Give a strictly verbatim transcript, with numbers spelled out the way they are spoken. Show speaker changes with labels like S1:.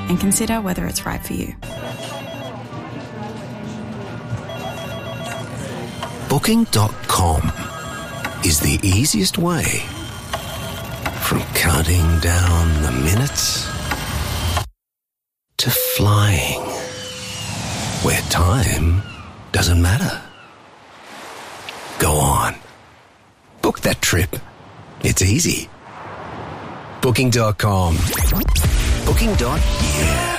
S1: and consider whether it's right for you.
S2: Booking dot com is the easiest way. From counting down the minutes to flying where time doesn't matter. Go on. Book that trip. It's easy. Booking dot com. Booking. Yeah.